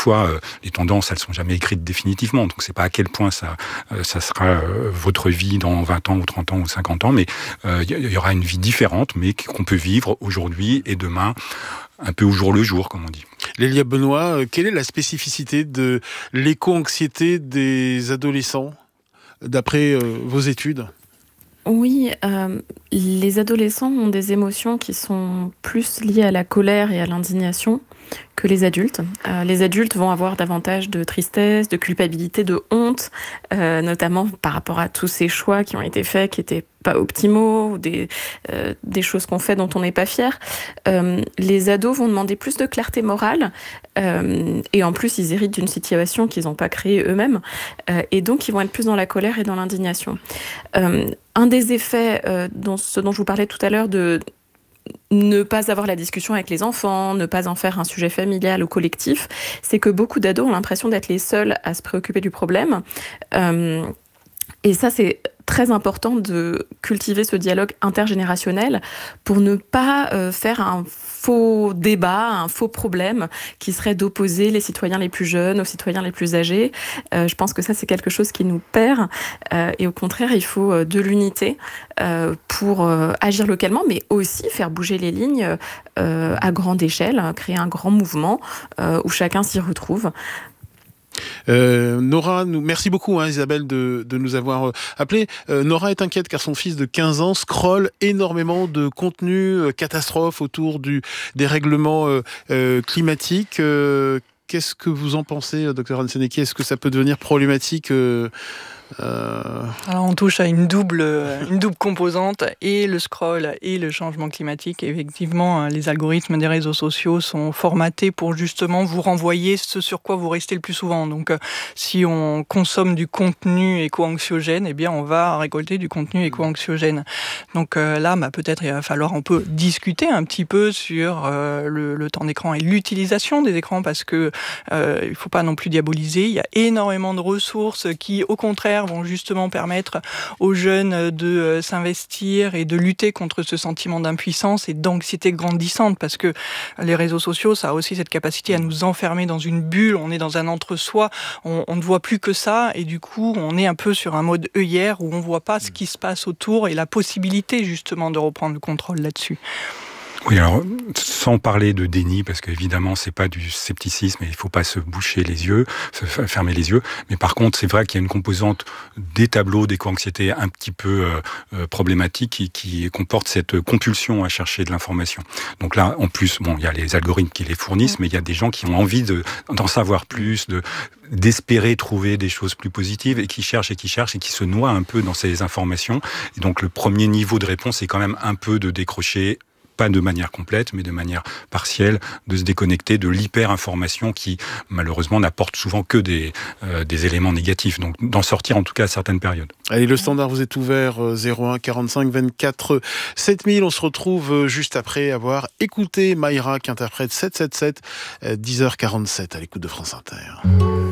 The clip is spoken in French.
fois, les tendances, elles sont jamais écrites définitivement. Donc, c'est pas à quel point ça sera votre vie dans 20 ans ou 30 ans ou 50 ans, mais il y aura une vie différente, mais qu'on peut vivre aujourd'hui et demain, un peu au jour le jour, comme on dit. Lélia Benoît, quelle est la spécificité de l'éco-anxiété des adolescents, d'après vos études ? Oui, les adolescents ont des émotions qui sont plus liées à la colère et à l'indignation que les adultes. Les adultes vont avoir davantage de tristesse, de culpabilité, de honte, notamment par rapport à tous ces choix qui ont été faits, qui n'étaient pas optimaux, ou des choses qu'on fait dont on n'est pas fier. Les ados vont demander plus de clarté morale, et en plus, ils héritent d'une situation qu'ils n'ont pas créée eux-mêmes, et donc ils vont être plus dans la colère et dans l'indignation. Un des effets, ce dont je vous parlais tout à l'heure, de ne pas avoir la discussion avec les enfants, ne pas en faire un sujet familial ou collectif, c'est que beaucoup d'ados ont l'impression d'être les seuls à se préoccuper du problème. Et ça, c'est très important de cultiver ce dialogue intergénérationnel pour ne pas faire un faux débat, un faux problème qui serait d'opposer les citoyens les plus jeunes aux citoyens les plus âgés. Je pense que ça, c'est quelque chose qui nous perd. Et au contraire, il faut de l'unité pour agir localement, mais aussi faire bouger les lignes à grande échelle, créer un grand mouvement où chacun s'y retrouve. Nora, merci beaucoup Isabelle de nous avoir appelé. Nora est inquiète car son fils de 15 ans scrolle énormément de contenu catastrophe autour des règlements climatiques. Qu'est-ce que vous en pensez, Dr Hansenecki ? Est-ce que ça peut devenir problématique Alors on touche à une double composante, et le scroll et le changement climatique. Effectivement, les algorithmes des réseaux sociaux sont formatés pour justement vous renvoyer ce sur quoi vous restez le plus souvent. Donc si on consomme du contenu éco-anxiogène, eh bien on va récolter du contenu éco-anxiogène. Donc là, peut-être il va falloir un peu discuter un petit peu sur le temps d'écran et l'utilisation des écrans, parce que il faut pas non plus diaboliser. Il y a énormément de ressources qui, au contraire, vont justement permettre aux jeunes de s'investir et de lutter contre ce sentiment d'impuissance et d'anxiété grandissante, parce que les réseaux sociaux, ça a aussi cette capacité à nous enfermer dans une bulle. On est dans un entre-soi, on ne voit plus que ça, et du coup on est un peu sur un mode œillère où on ne voit pas ce qui se passe autour et la possibilité justement de reprendre le contrôle là-dessus. Oui, alors, sans parler de déni, parce qu'évidemment, c'est pas du scepticisme et il faut pas se boucher les yeux, se fermer les yeux. Mais par contre, c'est vrai qu'il y a une composante des tableaux d'éco-anxiété un petit peu problématique qui comporte cette compulsion à chercher de l'information. Donc là, en plus, il y a les algorithmes qui les fournissent, mais il y a des gens qui ont envie d'en savoir plus, d'espérer trouver des choses plus positives et qui cherchent et qui se noient un peu dans ces informations. Et donc, le premier niveau de réponse, c'est quand même un peu de décrocher, pas de manière complète, mais de manière partielle, de se déconnecter de l'hyper-information qui, malheureusement, n'apporte souvent que des éléments négatifs. Donc, d'en sortir, en tout cas, à certaines périodes. Allez, le standard vous est ouvert, 01 45 24 7000. On se retrouve juste après avoir écouté Mayra qui interprète 777, 10h47 à l'écoute de France Inter.